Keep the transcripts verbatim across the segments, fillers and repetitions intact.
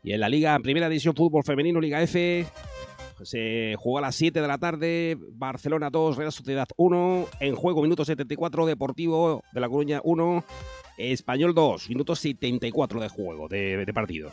Y en la Liga, en Primera División Fútbol Femenino, Liga F, se jugó a las siete de la tarde. Barcelona dos, Real Sociedad uno. En juego, minuto setenta y cuatro, Deportivo de La Coruña uno. Español dos, minuto setenta y cuatro de juego, de, de partido.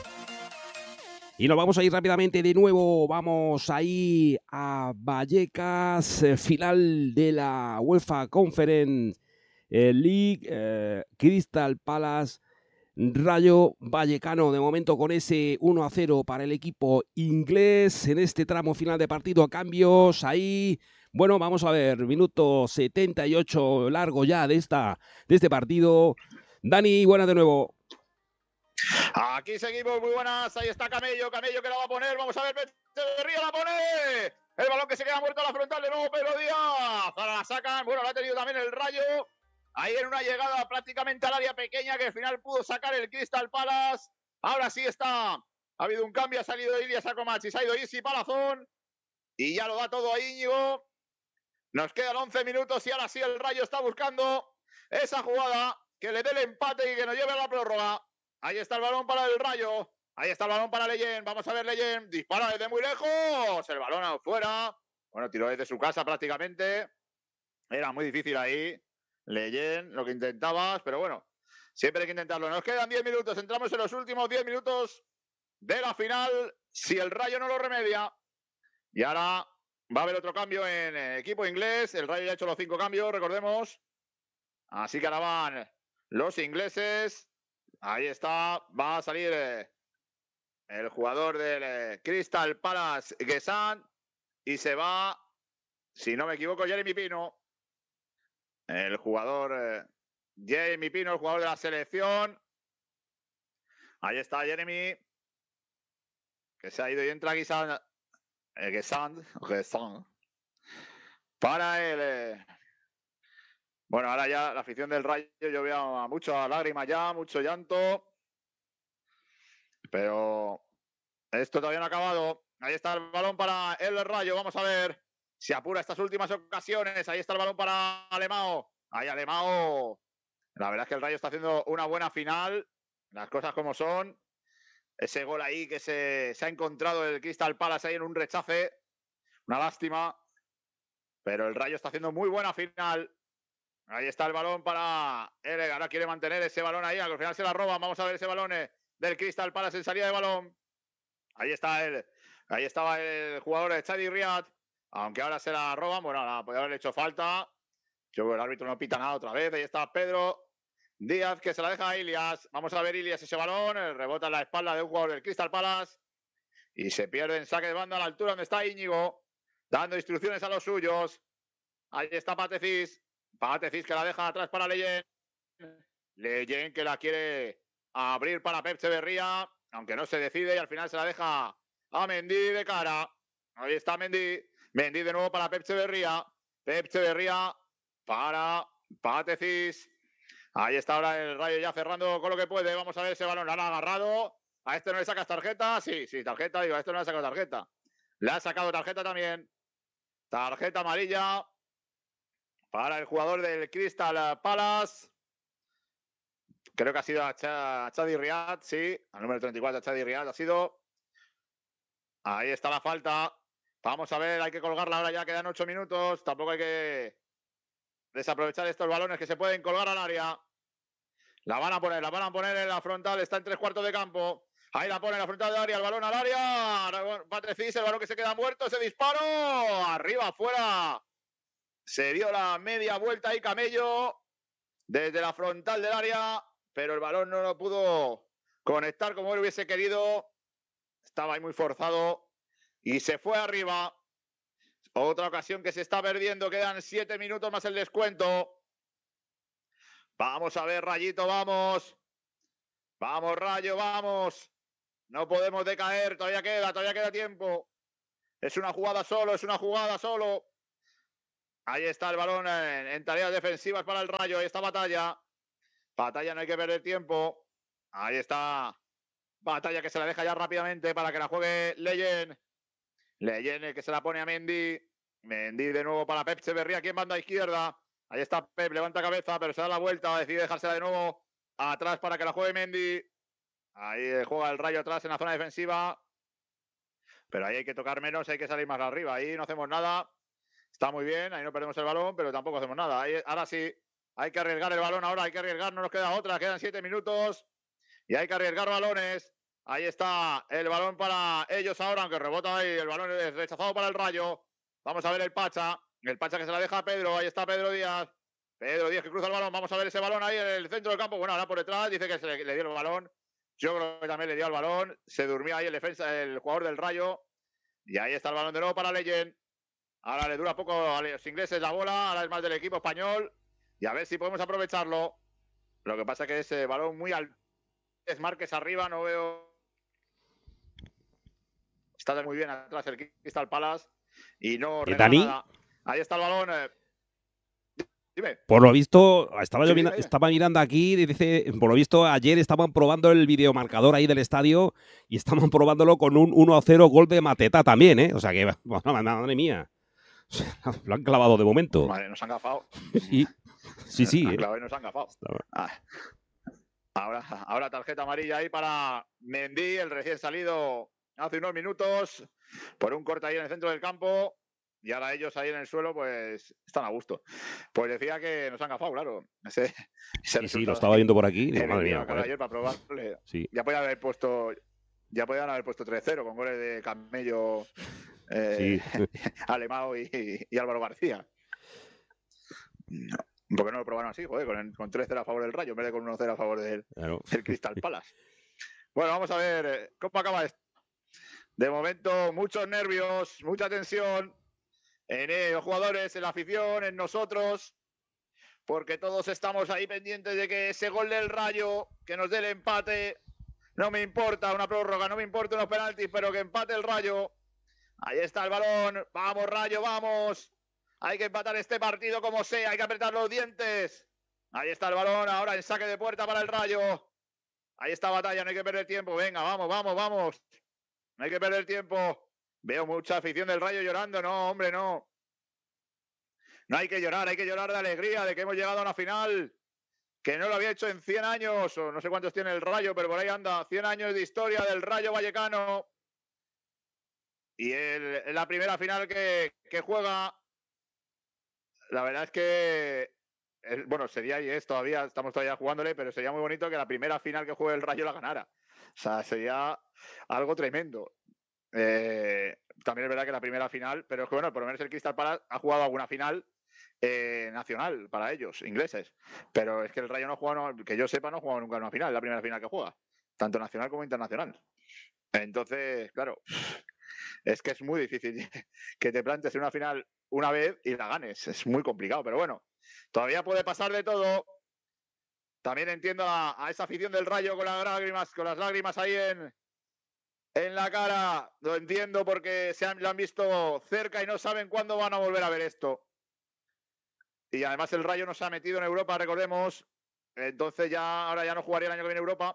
Y nos vamos a ir rápidamente de nuevo, vamos ahí a Vallecas, eh, final de la UEFA Conference eh, League, eh, Crystal Palace, Rayo Vallecano, de momento con ese uno a cero para el equipo inglés en este tramo final de partido. Cambios ahí, bueno, vamos a ver, minuto setenta y ocho largo ya de, esta, de este partido. Dani, buenas de nuevo. Aquí seguimos, muy buenas, ahí está Camello, Camello que la va a poner, vamos a ver, Echeverría la pone, el balón que se queda muerto a la frontal de nuevo Pedro Díaz, ahora la sacan, bueno, la ha tenido también el Rayo, ahí en una llegada prácticamente al área pequeña que al final pudo sacar el Crystal Palace, ahora sí está, ha habido un cambio, ha salido Ilias Sacomachi, se ha ido Isi Palazón, y ya lo da todo a Íñigo, nos quedan once minutos y ahora sí el Rayo está buscando esa jugada que le dé el empate y que nos lleve a la prórroga. Ahí está el balón para el Rayo. Ahí está el balón para Leyen. Vamos a ver Leyen. Dispara desde muy lejos. El balón afuera. Bueno, tiró desde su casa prácticamente. Era muy difícil ahí. Leyen, lo que intentabas. Pero bueno, siempre hay que intentarlo. Nos quedan diez minutos. Entramos en los últimos diez minutos de la final. Si el Rayo no lo remedia. Y ahora va a haber otro cambio en equipo inglés. El Rayo ya ha hecho los cinco cambios, recordemos. Así que ahora van los ingleses. Ahí está, va a salir eh, el jugador del eh, Crystal Palace, Guessant, y se va, si no me equivoco, Jeremy Pino. El jugador eh, Jeremy Pino, el jugador de la selección. Ahí está Jeremy, que se ha ido y entra Guessant, eh, Guessant, Guessant, para el... Eh, bueno, ahora ya la afición del Rayo, yo veo a muchas lágrimas ya, mucho llanto. Pero esto todavía no ha acabado. Ahí está el balón para el Rayo. Vamos a ver si apura estas últimas ocasiones. Ahí está el balón para Alemão. Ahí Alemão. La verdad es que el Rayo está haciendo una buena final. Las cosas como son. Ese gol ahí que se, se ha encontrado el Crystal Palace ahí en un rechace. Una lástima. Pero el Rayo está haciendo muy buena final. Ahí está el balón para Ele. Ahora quiere mantener ese balón ahí. Al final se la roban. Vamos a ver ese balón del Crystal Palace en salida de balón. Ahí está el, ahí estaba el jugador de Chadi Riad, aunque ahora se la roban, bueno, ahora podría haber hecho falta. Yo creo que el árbitro no pita nada otra vez. Ahí está Pedro Díaz que se la deja a Ilias. Vamos a ver Ilias ese balón, rebota en la espalda de un jugador del Crystal Palace y se pierde en saque de banda a la altura donde está Íñigo, dando instrucciones a los suyos. Ahí está Patecis, Patecis que la deja atrás para Leyen. Leyen que la quiere abrir para Pep Echeverría, aunque no se decide y al final se la deja a Mendy de cara. Ahí está Mendy. Mendy de nuevo para Pep Echeverría. Pep Echeverría para Patecis. Ahí está ahora el Rayo ya cerrando con lo que puede. Vamos a ver ese balón. La han agarrado. A este no le sacas tarjeta. Sí, sí, tarjeta. Digo, a este no le ha sacado tarjeta. Le ha sacado tarjeta también. Tarjeta amarilla para el jugador del Crystal Palace. Creo que ha sido a, Ch a Chadi Riad, sí, al número treinta y cuatro, a Chadi Riad ha sido. Ahí está la falta. Vamos a ver, hay que colgarla ahora ya, quedan ocho minutos. Tampoco hay que desaprovechar estos balones que se pueden colgar al área. La van a poner, la van a poner en la frontal, está en tres cuartos de campo. Ahí la pone en la frontal del área, el balón al área. Patecis, el balón que se queda muerto, ese disparo. Arriba, afuera. Se dio la media vuelta ahí Camello desde la frontal del área, pero el balón no lo pudo conectar como él hubiese querido. Estaba ahí muy forzado y se fue arriba. Otra ocasión que se está perdiendo. Quedan siete minutos más el descuento. Vamos a ver, Rayito, vamos. Vamos, Rayo, vamos. No podemos decaer. Todavía queda, todavía queda tiempo. Es una jugada solo, es una jugada solo. Ahí está el balón en, en tareas defensivas para el Rayo. Ahí está Batalla. Batalla, no hay que perder tiempo. Ahí está Batalla que se la deja ya rápidamente para que la juegue Leyen. Leyen que se la pone a Mendy. Mendy de nuevo para Pep Echeverría aquí en banda izquierda. Ahí está Pep, levanta cabeza, pero se da la vuelta. Decide dejársela de nuevo atrás para que la juegue Mendy. Ahí juega el Rayo atrás en la zona defensiva. Pero ahí hay que tocar menos, hay que salir más arriba. Ahí no hacemos nada. Está muy bien, ahí no perdemos el balón, pero tampoco hacemos nada. Ahí, ahora sí, hay que arriesgar el balón ahora, hay que arriesgar, no nos queda otra, quedan siete minutos. Y hay que arriesgar balones. Ahí está el balón para ellos ahora, aunque rebota ahí, el balón es rechazado para el Rayo. Vamos a ver el Pacha, el Pacha que se la deja a Pedro, ahí está Pedro Díaz. Pedro Díaz que cruza el balón, vamos a ver ese balón ahí en el centro del campo. Bueno, ahora por detrás, dice que se le, le dio el balón. Yo creo que también le dio el balón. Se durmió ahí el defensa, el jugador del Rayo. Y ahí está el balón de nuevo para Legend. Ahora le dura poco a los ingleses la bola, ahora es más del equipo español. Y a ver si podemos aprovecharlo. Lo que pasa es que ese balón muy alto. Es Márquez arriba, no veo. Está muy bien atrás el Crystal Palace. Y no regala nada. Ahí está el balón. Eh. Dime. Por lo visto, estaba, Sí, yo dime, mira, dime. estaba mirando aquí, dice, por lo visto ayer estaban probando el videomarcador ahí del estadio y estaban probándolo con un uno a cero gol de Mateta también, ¿eh? O sea que, bueno, madre mía, lo han clavado de momento. Vale, nos han gafado. Sí, sí, sí. Nos han ¿eh? clavado y nos han gafado. Ah. Ahora, ahora tarjeta amarilla ahí para Mendy, el recién salido hace unos minutos, por un corte ahí en el centro del campo. Y ahora ellos ahí en el suelo, pues están a gusto. Pues decía que nos han gafado, claro. Ese, ese sí, sí, lo estaba viendo por aquí. Digo, madre mía, ayer para probarle. Sí. Ya podían haber puesto, ya podían haber puesto tres cero con goles de Camello, eh, sí. Alemão y, y Álvaro García. ¿Por qué no lo probaron así? Joder, con, con tres cero a favor del Rayo en vez de con uno cero a favor del, claro. del Crystal Palace. Bueno, vamos a ver cómo acaba esto. De momento, muchos nervios, mucha tensión en los jugadores, en la afición, en nosotros, porque todos estamos ahí pendientes de que ese gol del Rayo, que nos dé el empate, no me importa una prórroga, no me importa unos penaltis, pero que empate el Rayo. Ahí está el balón, vamos Rayo, vamos. Hay que empatar este partido como sea, hay que apretar los dientes. Ahí está el balón, ahora en saque de puerta para el Rayo. Ahí está Batalla, no hay que perder tiempo. Venga, vamos, vamos, vamos. No hay que perder tiempo. Veo mucha afición del Rayo llorando. No, hombre, no. No hay que llorar, hay que llorar de alegría de que hemos llegado a una final que no lo había hecho en cien años, o no sé cuántos tiene el Rayo, pero por ahí anda. cien años de historia del Rayo Vallecano. Y el, la primera final que, que juega. La verdad es que, bueno, sería y es todavía, estamos todavía jugándole, pero sería muy bonito que la primera final que juegue el Rayo la ganara. O sea, sería algo tremendo. Eh, también es verdad que la primera final, pero es que bueno, por lo menos el Crystal Palace ha jugado alguna final eh, nacional para ellos, ingleses. Pero es que el Rayo no ha jugado, que yo sepa, no ha jugado nunca una final, la primera final que juega, tanto nacional como internacional. Entonces, claro, es que es muy difícil que te plantes en una final una vez y la ganes. Es muy complicado, pero bueno, todavía puede pasar de todo. También entiendo a, a esa afición del Rayo con las lágrimas, con las lágrimas ahí en, en la cara. Lo entiendo porque se han, lo han visto cerca y no saben cuándo van a volver a ver esto. Y además el Rayo no se ha metido en Europa, recordemos. Entonces ya ahora ya no jugaría el año que viene Europa.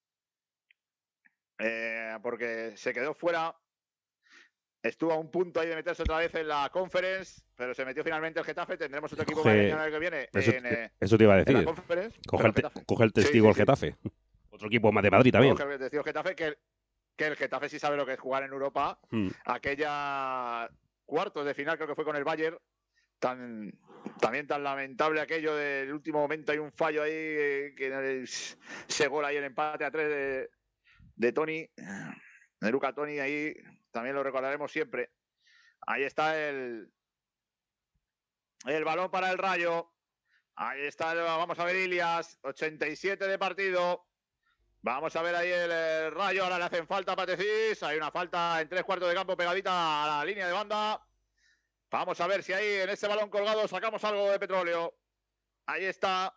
Eh, porque se quedó fuera. Estuvo a un punto ahí de meterse otra vez en la Conference, pero se metió finalmente el Getafe. Tendremos otro equipo Coge, el año que viene eso, en, eh, eso te iba a decir. en la Conference. Coge el, te, coge el testigo sí, el sí, Getafe. Sí. Otro equipo más de Madrid también. Coge el testigo Getafe, que, que el Getafe sí sabe lo que es jugar en Europa. Hmm. Aquella cuartos de final creo que fue con el Bayern. Tan, también tan lamentable aquello del último momento. Hay un fallo ahí, eh, que ese gol ahí, el empate a tres de, de Toni, de Luca Toni, ahí también lo recordaremos siempre. Ahí está el, el balón para el Rayo. Ahí está, el, vamos a ver Ilias, ochenta y siete de partido. Vamos a ver ahí el, el Rayo, ahora le hacen falta a Patecís. Hay una falta en tres cuartos de campo pegadita a la línea de banda. Vamos a ver si ahí en ese balón colgado sacamos algo de petróleo. Ahí está.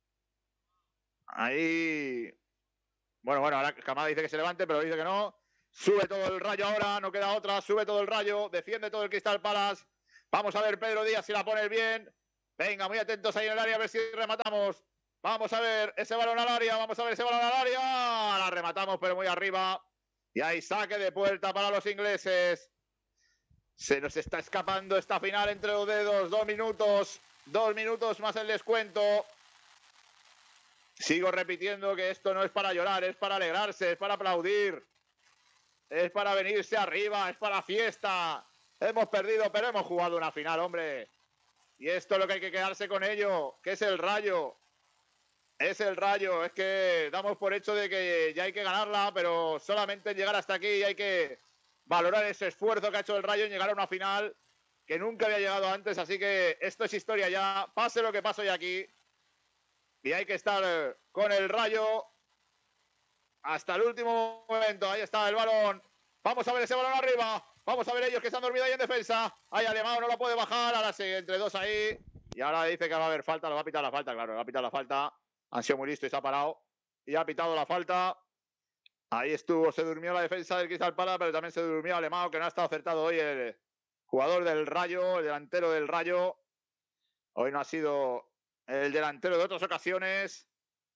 Ahí. Bueno, bueno, ahora Camada dice que se levante, pero dice que no. Sube todo el Rayo ahora, no queda otra. Sube todo el Rayo, defiende todo el Crystal Palace. Vamos a ver Pedro Díaz si la pone bien. Venga, muy atentos ahí en el área a ver si rematamos. Vamos a ver ese balón al área, vamos a ver ese balón al área. La rematamos, pero muy arriba. Y ahí saque de puerta para los ingleses. Se nos está escapando esta final entre los dedos. Dos minutos. Dos minutos más el descuento. Sigo repitiendo que esto no es para llorar, es para alegrarse, es para aplaudir. Es para venirse arriba, es para fiesta. Hemos perdido, pero hemos jugado una final, hombre. Y esto es lo que hay que quedarse con ello, que es el Rayo. Es el Rayo, es que damos por hecho de que ya hay que ganarla, pero solamente llegar hasta aquí hay que valorar ese esfuerzo que ha hecho el Rayo en llegar a una final que nunca había llegado antes, así que esto es historia ya, pase lo que pase hoy aquí. Y hay que estar con el Rayo hasta el último momento. Ahí está el balón. Vamos a ver ese balón arriba. Vamos a ver ellos que se han dormido ahí en defensa. Ahí Alemão no la puede bajar. Ahora sí, entre dos ahí. Y ahora dice que va a haber falta. Lo va a pitar la falta, claro. Lo va a pitar la falta. Han sido muy listos y se ha parado. Y ha pitado la falta. Ahí estuvo. Se durmió la defensa del Crystal Palace, pero también se durmió Alemão, que no ha estado acertado hoy el jugador del Rayo, el delantero del Rayo. Hoy no ha sido el delantero de otras ocasiones.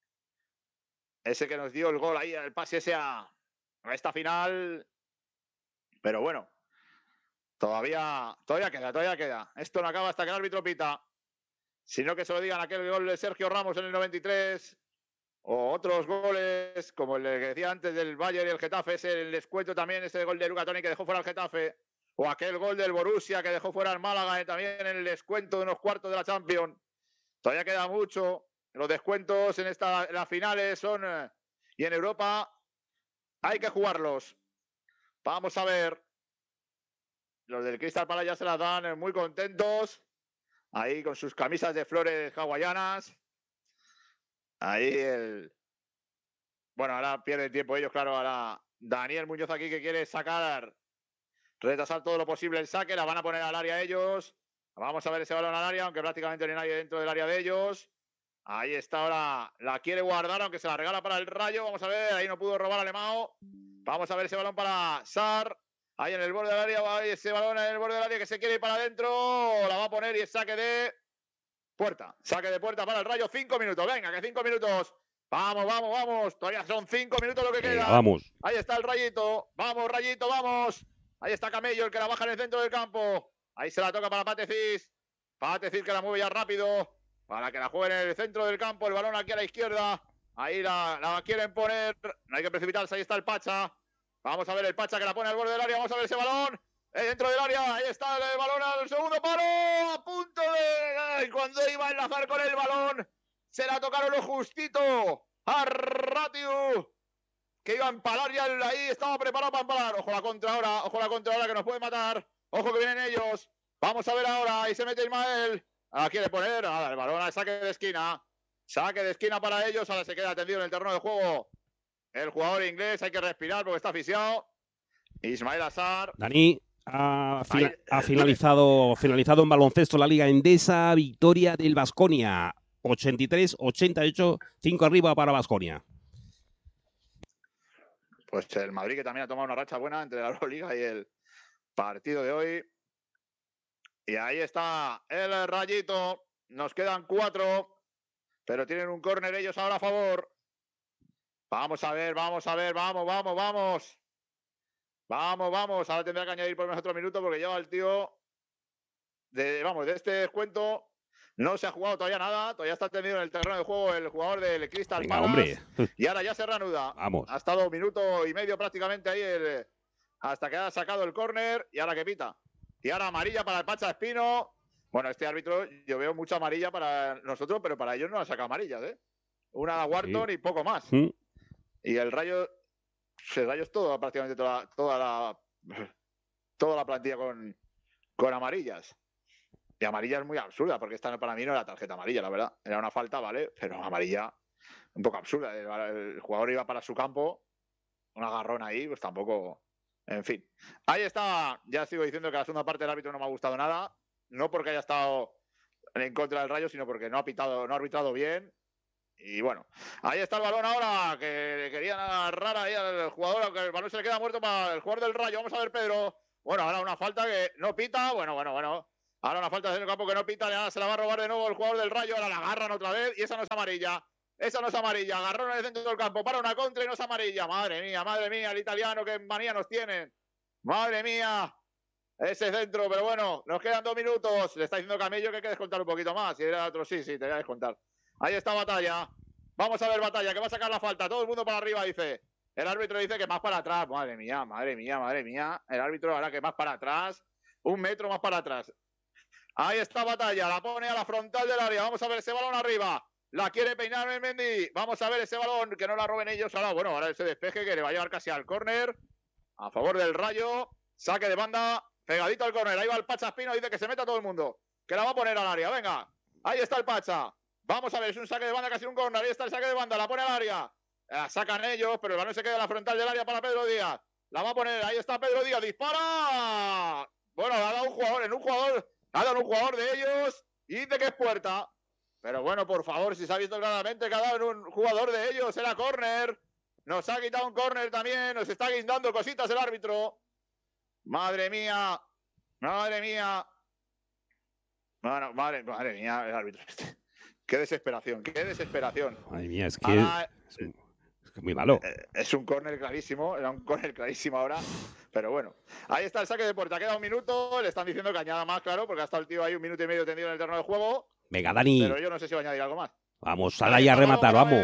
Ese que nos dio el gol ahí, el pase ese a, a esta final. Pero bueno, todavía, todavía queda, todavía queda. Esto no acaba hasta que el árbitro pita. Sino que se lo digan aquel gol de Sergio Ramos en el noventa y tres. O otros goles, como el que decía antes del Bayern y el Getafe, ese el descuento también, ese gol de Luca Toni que dejó fuera al Getafe. O aquel gol del Borussia que dejó fuera al Málaga, eh, también en el descuento de unos cuartos de la Champions. Todavía queda mucho. Los descuentos en, esta, en las finales son... Eh, y en Europa hay que jugarlos. Vamos a ver. Los del Crystal Palace ya se las dan muy contentos. Ahí con sus camisas de flores hawaianas. Ahí el... Bueno, ahora pierde tiempo ellos, claro. Ahora Daniel Muñoz aquí que quiere sacar, retrasar todo lo posible el saque. La van a poner al área ellos. Vamos a ver ese balón al área, aunque prácticamente no hay nadie dentro del área de ellos. Ahí está ahora, la quiere guardar, aunque se la regala para el Rayo. Vamos a ver, ahí no pudo robar Alemão. Vamos a ver ese balón para Sarr. Ahí en el borde del área, ahí ese balón en el borde del área que se quiere ir para adentro. La va a poner y es saque de puerta. Saque de puerta para el Rayo, cinco minutos. Venga, que cinco minutos. Vamos, vamos, vamos. Todavía son cinco minutos lo que queda. Venga, vamos. Ahí está el Rayito. Vamos, Rayito, vamos. Ahí está Camello, el que la baja en el centro del campo. Ahí se la toca para Patecis. Patecis que la mueve ya rápido. Para que la jueguen en el centro del campo. El balón aquí a la izquierda. Ahí la, la quieren poner. No hay que precipitarse. Ahí está el Pacha. Vamos a ver el Pacha que la pone al borde del área. Vamos a ver ese balón. Eh, dentro del área. Ahí está el balón al segundo palo. A punto de... Cuando iba a enlazar con el balón. Se la tocaron lo justito. A Ratiu. Que iba a empalar ya. Ahí estaba preparado para empalar. Ojo la contra ahora. Ojo la contra ahora que nos puede matar. Ojo que vienen ellos. Vamos a ver ahora. Ahí se mete Ismael. Ahora quiere poner, nada, el balón al saque de esquina. Saque de esquina para ellos. Ahora se queda atendido en el terreno de juego el jugador inglés. Hay que respirar porque está asfixiado. Ismael Assar. Dani, ha, fina, ha finalizado, finalizado en baloncesto la Liga Endesa. Victoria del Baskonia. ochenta y tres ochenta y ocho. cinco arriba para Baskonia. Pues el Madrid que también ha tomado una racha buena entre la Euroliga y el partido de hoy. Y ahí está el Rayito. Nos quedan cuatro. Pero tienen un córner ellos ahora a favor. Vamos a ver, vamos a ver, vamos, vamos, vamos. Vamos, vamos. Ahora tendrá que añadir por menos otro minuto porque lleva el tío. De, vamos, de este descuento. No se ha jugado todavía nada. Todavía está tendido en el terreno de juego el jugador del Crystal Venga, Palace. hombre. Y ahora ya se reanuda. Vamos. Ha estado un minuto y medio prácticamente ahí el, hasta que ha sacado el córner. Y ahora que pita. Y ahora amarilla para el Pacha Espino. Bueno, este árbitro, yo veo mucha amarilla para nosotros, pero para ellos no han sacado amarillas, ¿eh? Una a Wharton sí. Y poco más. ¿Mm? Y el Rayo, el Rayo es todo, prácticamente toda, toda la toda la plantilla con, con amarillas. Y amarilla es muy absurda, porque esta para mí no era tarjeta amarilla, la verdad. Era una falta, ¿vale? Pero amarilla un poco absurda. El, el jugador iba para su campo, un agarrón ahí, pues tampoco... En fin, ahí está. Ya sigo diciendo que la segunda parte del árbitro no me ha gustado nada. No porque haya estado en contra del Rayo, sino porque no ha pitado, no ha arbitrado bien. Y bueno, ahí está el balón ahora, que querían agarrar ahí al jugador, aunque el balón se le queda muerto para el jugador del Rayo. Vamos a ver, Pedro. Bueno, ahora una falta que no pita. Bueno, bueno, bueno. Ahora una falta en el campo que no pita. Ahora se la va a robar de nuevo el jugador del Rayo. Ahora la agarran otra vez y esa no es amarilla. Esa no es amarilla. Agarrón en el centro del campo para una contra y no es amarilla. Madre mía, madre mía, el italiano, qué manía nos tienen. Madre mía, ese centro, pero bueno, nos quedan dos minutos. Le está diciendo Camello que hay que descontar un poquito más. Si era otro, sí, sí, te voy a descontar. Ahí está Batalla. Vamos a ver Batalla, que va a sacar la falta. Todo el mundo para arriba, dice. El árbitro dice que más para atrás. Madre mía, madre mía, madre mía. El árbitro hará que más para atrás. Un metro más para atrás. Ahí está Batalla, la pone a la frontal del área. Vamos a ver ese balón arriba. La quiere peinar Mendy. Vamos a ver ese balón, que no la roben ellos. Ahora, bueno, ahora ese despeje que le va a llevar casi al córner. A favor del Rayo. Saque de banda, pegadito al córner. Ahí va el Pacha Espino, dice que se meta todo el mundo. Que la va a poner al área, venga. Ahí está el Pacha. Vamos a ver, es un saque de banda, casi un córner. Ahí está el saque de banda, la pone al área. La sacan ellos, pero el balón se queda en la frontal del área para Pedro Díaz. La va a poner, ahí está Pedro Díaz, dispara. Bueno, ha dado un jugador, en un jugador, ha dado un jugador de ellos y dice que es puerta. Pero bueno, por favor, si se ha visto claramente que ha dado un jugador de ellos, era córner. Nos ha quitado un córner también, nos está guindando cositas el árbitro. Madre mía, madre mía. Bueno, madre, madre mía, el árbitro este. Qué desesperación, qué desesperación. Madre mía, es que ahora, es, un, es que muy malo. Es un córner clarísimo, era un córner clarísimo ahora. Pero bueno, ahí está el saque de puerta. Queda un minuto, le están diciendo que añada más, claro, porque ha estado el tío ahí un minuto y medio tendido en el terreno de juego. Venga, Dani. Pero yo no sé si va a añadir algo más. Vamos, sal ahí a rematar, vamos.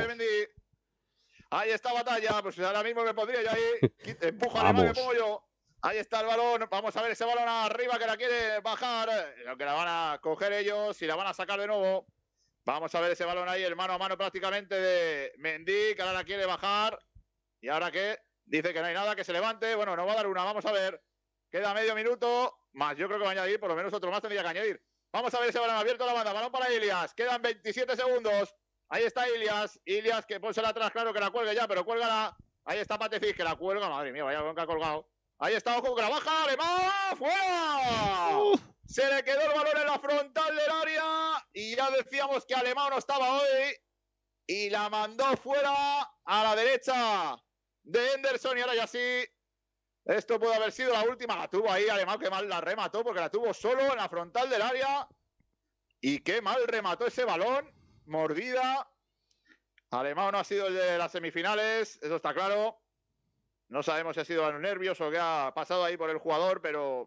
Ahí está Batalla, pues ahora mismo me pondría yo ahí. Empújale más, me pongo yo. Ahí está el balón, vamos a ver ese balón arriba que la quiere bajar, lo que la van a coger ellos y la van a sacar de nuevo. Vamos a ver ese balón ahí, el mano a mano prácticamente de Mendy, que ahora la quiere bajar. ¿Y ahora qué? Dice que no hay nada, que se levante. Bueno, no va a dar una, vamos a ver. Queda medio minuto, más yo creo que va a añadir, por lo menos otro más tendría que añadir. Vamos a ver ese balón abierto a la banda, balón para Ilias. Quedan veintisiete segundos. Ahí está Ilias, Ilias que pónsela atrás, claro que la cuelgue ya, pero cuélgala. Ahí está Patefis, que la cuelga, madre mía, vaya balón que ha colgado. Ahí está, ojo, que la baja, Alemán, ¡fuera! Uh. Se le quedó el balón en la frontal del área y ya decíamos que Alemán no estaba hoy y la mandó fuera a la derecha de Henderson y ahora ya sí, esto puede haber sido la última, la tuvo ahí Alemán, que mal la remató porque la tuvo solo en la frontal del área y qué mal remató ese balón, mordida. Alemán no ha sido el de las semifinales, eso está claro. No sabemos si ha sido los nervios o qué ha pasado ahí por el jugador, pero,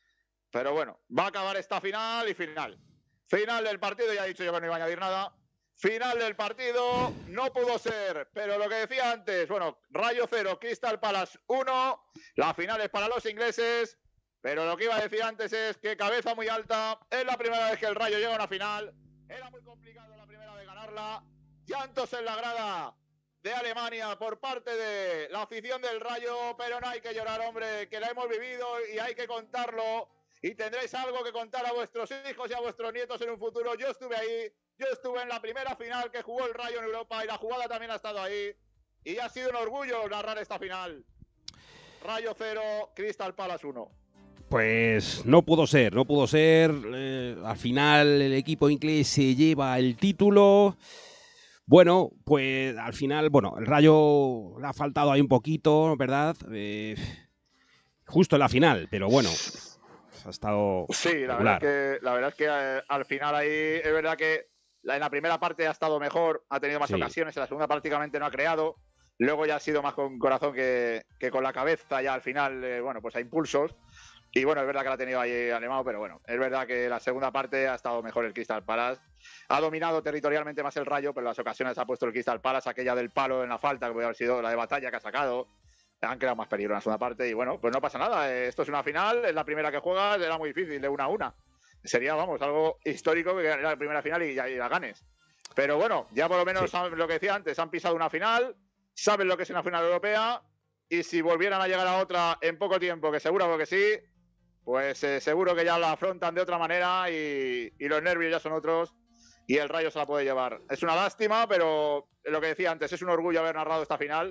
pero bueno, va a acabar esta final y final. Final del partido, ya he dicho yo que no iba a añadir nada. Final del partido, no pudo ser, pero lo que decía antes, bueno, Rayo cero, Crystal Palace uno, la final es para los ingleses, pero lo que iba a decir antes es que cabeza muy alta, es la primera vez que el Rayo llega a una final, era muy complicado la primera de ganarla, llantos en la grada de Alemania por parte de la afición del Rayo, pero no hay que llorar, hombre, que la hemos vivido y hay que contarlo y tendréis algo que contar a vuestros hijos y a vuestros nietos en un futuro. Yo estuve ahí, yo estuve en la primera final que jugó el Rayo en Europa y la jugada también ha estado ahí y ha sido un orgullo narrar esta final. Rayo cero, Crystal Palace uno. Pues no pudo ser, no pudo ser, eh, al final el equipo inglés se lleva el título. Bueno, pues al final, bueno, el Rayo le ha faltado ahí un poquito, ¿verdad? Eh, justo en la final, pero bueno, ha estado Sí, la verdad, que, la verdad es que eh, al final ahí es verdad que la, en la primera parte ha estado mejor, ha tenido más sí. ocasiones, en la segunda prácticamente no ha creado, luego ya ha sido más con corazón que, que con la cabeza, ya al final, eh, bueno, pues a impulsos. Y bueno, es verdad que la ha tenido ahí Alemão, pero bueno, es verdad que la segunda parte ha estado mejor el Crystal Palace. Ha dominado territorialmente más el Rayo, pero en las ocasiones ha puesto el Crystal Palace, aquella del palo en la falta, que puede haber sido la de Batalla que ha sacado. Han creado más peligro en la segunda parte y bueno, pues no pasa nada. Esto es una final, es la primera que juegas, era muy difícil, de una a una. Sería, vamos, algo histórico que era la primera final y ya la ganes. Pero bueno, ya por lo menos sí. Lo que decía antes, han pisado una final, saben lo que es una final europea y si volvieran a llegar a otra en poco tiempo, que seguro que sí, pues eh, seguro que ya la afrontan de otra manera y, y los nervios ya son otros y el Rayo se la puede llevar. Es una lástima, pero lo que decía antes, es un orgullo haber narrado esta final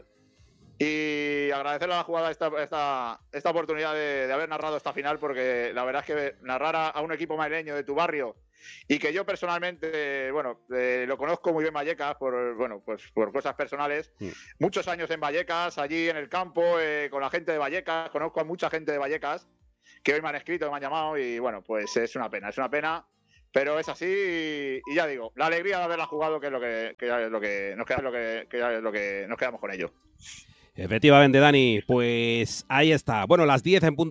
y agradecerle a la jugada esta, esta, esta oportunidad de, de haber narrado esta final, porque la verdad es que narrar a, a un equipo madrileño de tu barrio y que yo personalmente, bueno, eh, lo conozco muy bien Vallecas por, bueno, pues por cosas personales, sí. Muchos años en Vallecas, allí en el campo, eh, con la gente de Vallecas, conozco a mucha gente de Vallecas que hoy me han escrito, me han llamado y bueno, pues es una pena, es una pena, pero es así y, y ya digo, la alegría de haberla jugado, que es lo que, que ya es lo que nos queda, lo que, que ya es lo que nos quedamos con ello. Efectivamente, Dani, pues ahí está. Bueno, las diez en punto.